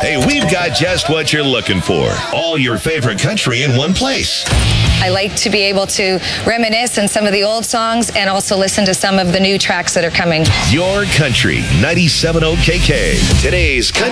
Hey, we've got just what you're looking for. All your favorite country in one place. I like to be able to reminisce on some of the old songs and also listen to some of the new tracks that are coming. Your country, 97.0 KK. Today's country.